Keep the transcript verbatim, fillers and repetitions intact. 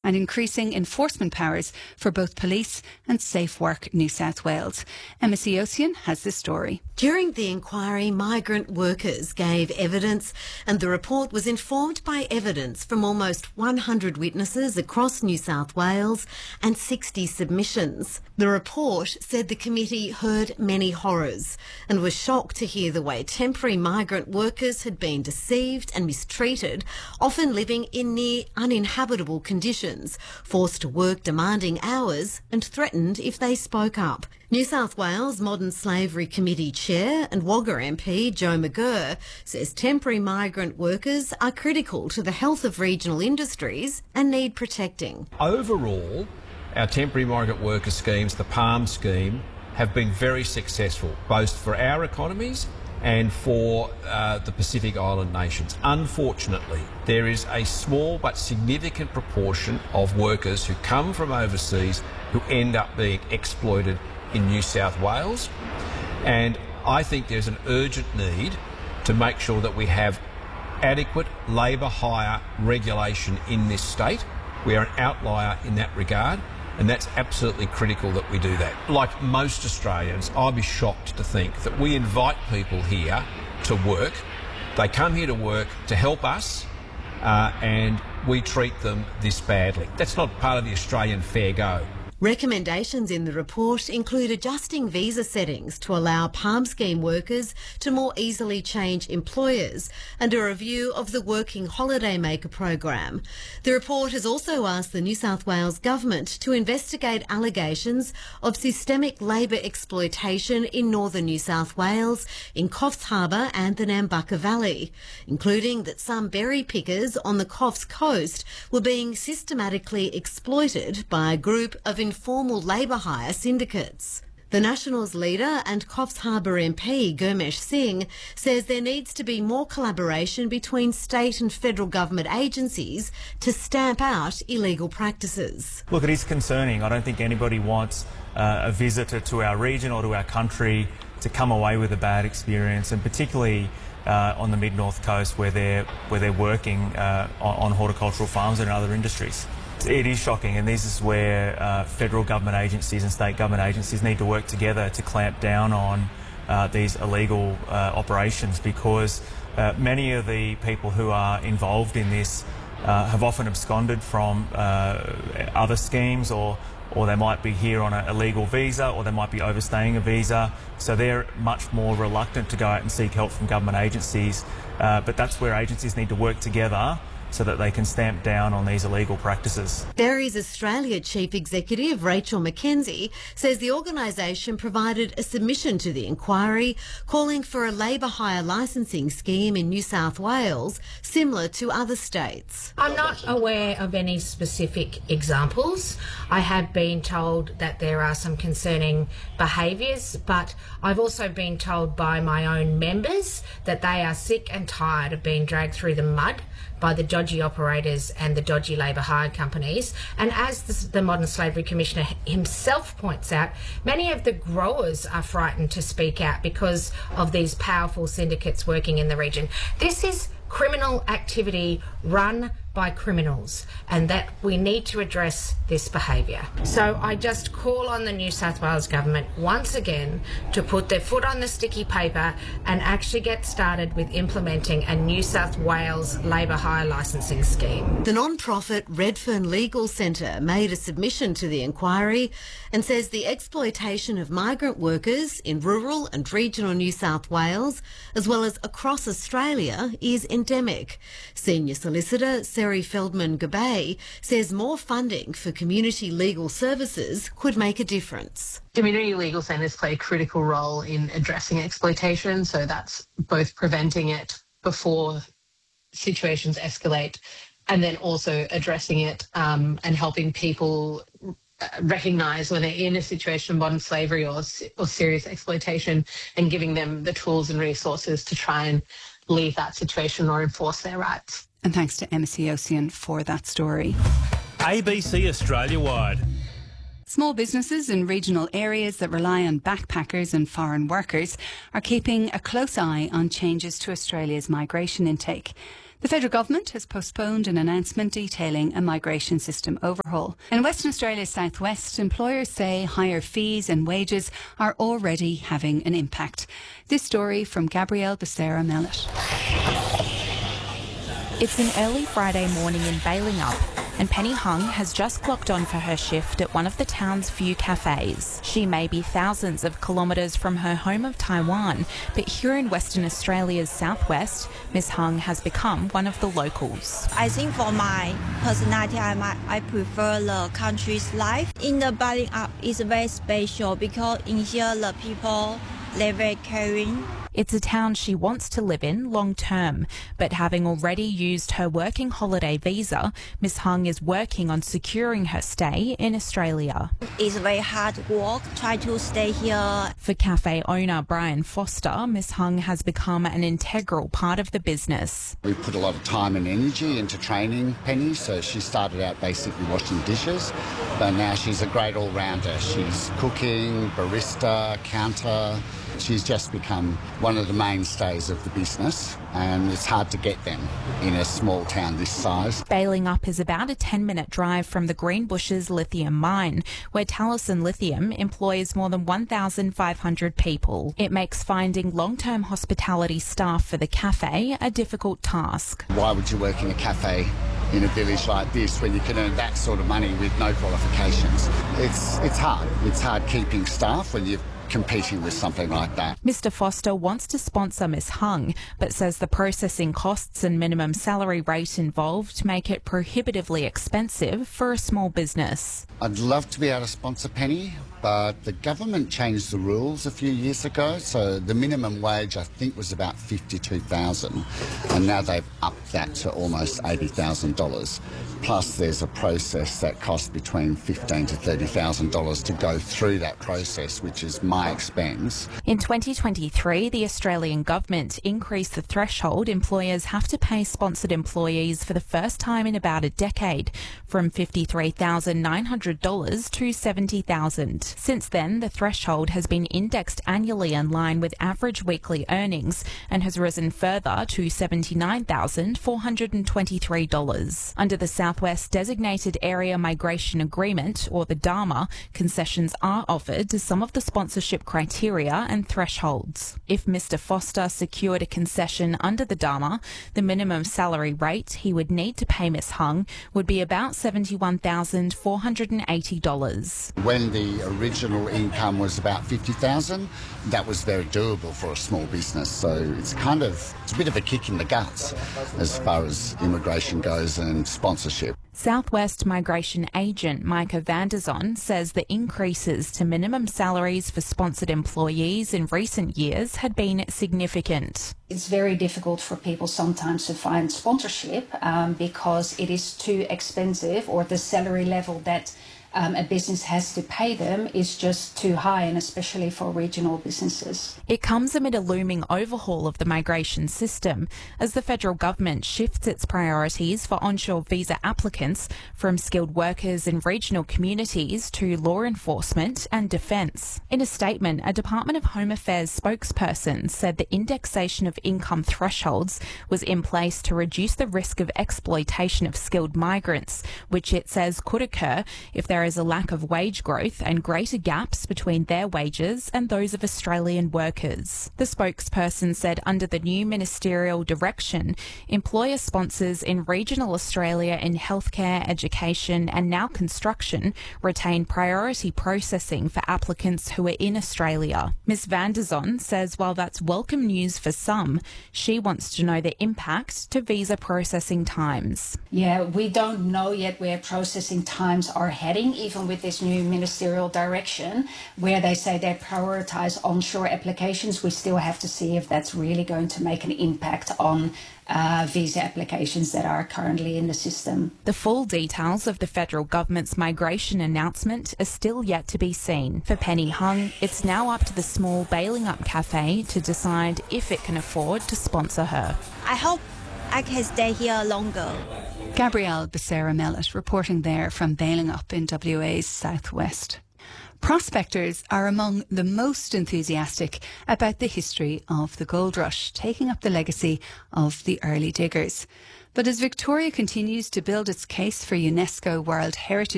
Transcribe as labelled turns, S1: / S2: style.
S1: and increasing enforcement powers for both police and Safe Work New South Wales. Emma Siosian has this story.
S2: During the inquiry, migrant workers gave evidence, and the report was informed by evidence from almost one hundred witnesses across New South Wales and sixty submissions. The report said the committee heard many horrors and was shocked to hear the way temporary migrant workers had been deceived and mistreated, often living in near uninhabitable conditions, forced to work demanding hours and threatened if they spoke up. New South Wales Modern Slavery Committee Chair and Wagga M P Joe McGirr says temporary migrant workers are critical to the health of regional industries and need protecting.
S3: Overall, our temporary migrant worker schemes, the PALM scheme, have been very successful, both for our economies and for uh, the Pacific Island nations. Unfortunately, there is a small but significant proportion of workers who come from overseas who end up being exploited in New South Wales, and I think there's an urgent need to make sure that we have adequate labour hire regulation in this state. We are an outlier in that regard, and that's absolutely critical that we do that. Like most Australians, I'd be shocked to think that we invite people here to work. They come here to work to help us, uh, and we treat them this badly. That's not part of the Australian fair go.
S2: Recommendations in the report include adjusting visa settings to allow PALM scheme workers to more easily change employers and a review of the Working Holiday Maker program. The report has also asked the New South Wales Government to investigate allegations of systemic labour exploitation in northern New South Wales, in Coffs Harbour and the Nambucca Valley, including that some berry pickers on the Coffs coast were being systematically exploited by a group of informal labour hire syndicates. The Nationals leader and Coffs Harbour M P Gurmesh Singh says there needs to be more collaboration between state and federal government agencies to stamp out illegal practices.
S4: Look, it is concerning. I don't think anybody wants uh, a visitor to our region or to our country to come away with a bad experience, and particularly uh, on the mid-north coast where they're, where they're working uh, on, on horticultural farms and other industries. It is shocking, and this is where uh, federal government agencies and state government agencies need to work together to clamp down on uh, these illegal uh, operations, because uh, many of the people who are involved in this uh, have often absconded from uh, other schemes, or or they might be here on an illegal visa, or they might be overstaying a visa, so they're much more reluctant to go out and seek help from government agencies. Uh, but that's where agencies need to work together so that they can stamp down on these illegal practices.
S2: Berries Australia Chief Executive Rachel McKenzie says the organisation provided a submission to the inquiry calling for a labour hire licensing scheme in New South Wales similar to other states.
S5: I'm not aware of any specific examples. I have been told that there are some concerning behaviours, but I've also been told by my own members that they are sick and tired of being dragged through the mud by the dodgy operators and the dodgy labour hire companies. And as the, the Modern Slavery Commissioner himself points out, many of the growers are frightened to speak out because of these powerful syndicates working in the region. This is criminal activity run by criminals, and that we need to address this behaviour. So I just call on the New South Wales Government once again to put their foot on the sticky paper and actually get started with implementing a New South Wales labour hire licensing scheme.
S2: The non-profit Redfern Legal Centre made a submission to the inquiry and says the exploitation of migrant workers in rural and regional New South Wales, as well as across Australia, is endemic. Senior Solicitor Seri Feldman-Gabay says more funding for community legal services could make a difference.
S6: Community legal centres play a critical role in addressing exploitation, so that's both preventing it before situations escalate and then also addressing it um, and helping people recognise when they're in a situation of modern slavery or, or serious exploitation, and giving them the tools and resources to try and leave that situation or enforce their rights.
S1: And thanks to Emma Siosian for that story.
S7: A B C Australia-wide.
S1: Small businesses in regional areas that rely on backpackers and foreign workers are keeping a close eye on changes to Australia's migration intake. The federal government has postponed an announcement detailing a migration system overhaul. In Western Australia's southwest, employers say higher fees and wages are already having an impact. This story from Gabrielle Becerra Mellett.
S8: It's an early Friday morning in Balingup, and Penny Hung has just clocked on for her shift at one of the town's few cafes. She may be thousands of kilometres from her home of Taiwan, but here in Western Australia's southwest, Miss Hung has become one of the locals.
S9: I think for my personality, I, might, I prefer the country's life. In the Balingup, it's very special because in here the people, they're very caring.
S8: It's a town she wants to live in long term, but having already used her working holiday visa, Miss Hung is working on securing her stay in Australia.
S9: It's very hard work, try to stay here.
S8: For cafe owner Brian Foster, Miss Hung has become an integral part of the business.
S10: We put a lot of time and energy into training Penny, so she started out basically washing dishes, but now she's a great all-rounder. She's cooking, barista, counter. She's just become one of the mainstays of the business, and it's hard to get them in a small town this size.
S8: Balingup is about a ten-minute drive from the Greenbushes lithium mine, where Talison Lithium employs more than one thousand five hundred people. It makes finding long-term hospitality staff for the cafe a difficult task.
S10: Why would you work in a cafe in a village like this when you can earn that sort of money with no qualifications? It's, it's hard. It's hard keeping staff when you've competing with something like that.
S8: Mister Foster wants to sponsor Miss Hung, but says the processing costs and minimum salary rate involved make it prohibitively expensive for a small business.
S10: I'd love to be able to sponsor Penny, but the government changed the rules a few years ago, so the minimum wage I think was about fifty-two thousand dollars, and now they've upped that to almost eighty thousand dollars. Plus there's a process that costs between fifteen thousand dollars to thirty thousand dollars to go through that process, which is my expense.
S8: In twenty twenty-three, the Australian government increased the threshold employers have to pay sponsored employees for the first time in about a decade, from fifty-three thousand nine hundred dollars to seventy thousand dollars. Since then, the threshold has been indexed annually in line with average weekly earnings and has risen further to seventy-nine thousand four hundred twenty-three dollars. Under the Southwest Designated Area Migration Agreement, or the DARMA, concessions are offered to some of the sponsorship criteria and thresholds. If Mister Foster secured a concession under the DARMA, the minimum salary rate he would need to pay Miss Hung would be about seventy-one thousand four hundred eighty dollars.
S10: When the original income was about fifty thousand dollars, that was very doable for a small business, so it's kind of it's a bit of a kick in the guts as far as immigration goes and sponsorship.
S8: Southwest Migration Agent Micah Vanderzon says the increases to minimum salaries for sponsored employees in recent years had been significant.
S11: It's very difficult for people sometimes to find sponsorship um, because it is too expensive, or the salary level that Um, a business has to pay them is just too high, and especially for regional businesses.
S8: It comes amid a looming overhaul of the migration system as the federal government shifts its priorities for onshore visa applicants from skilled workers in regional communities to law enforcement and defence. In a statement, a Department of Home Affairs spokesperson said the indexation of income thresholds was in place to reduce the risk of exploitation of skilled migrants, which it says could occur if there There is a lack of wage growth and greater gaps between their wages and those of Australian workers. The spokesperson said under the new ministerial direction, employer sponsors in regional Australia in healthcare, education and now construction retain priority processing for applicants who are in Australia. Miz Vanderzon says while that's welcome news for some, she wants to know the impact to visa processing times.
S11: Yeah, we don't know yet where processing times are heading, even with this new ministerial direction, where they say they prioritise onshore applications. We still have to see if that's really going to make an impact on uh, visa applications that are currently in the system.
S8: The full details of the federal government's migration announcement are still yet to be seen. For Penny Hung, it's now up to the small Balingup cafe to decide if it can afford to sponsor her.
S9: I hope I can stay here longer.
S1: Gabrielle Becerra Mellett reporting there from Balingup in W A's southwest. Prospectors are among the most enthusiastic about the history of the gold rush, taking up the legacy of the early diggers. But as Victoria continues to build its case for UNESCO World Heritage